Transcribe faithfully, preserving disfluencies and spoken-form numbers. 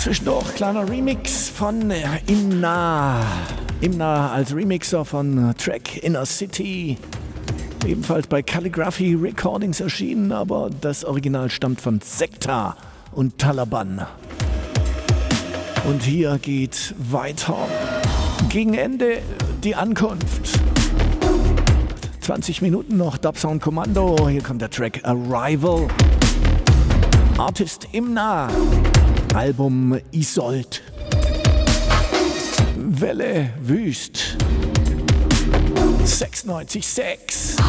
Zwischendurch kleiner Remix von Imna. Imna als Remixer von Track Inner City. Ebenfalls bei Calligraphy Recordings erschienen, aber das Original stammt von Sekta und Taliban. Und hier geht weiter. Gegen Ende die Ankunft. zwanzig Minuten noch Dubsound Kommando. Hier kommt der Track Arrival. Artist Imna. Album Isolt. Welle Wüst. sechsundneunzig Komma sechs.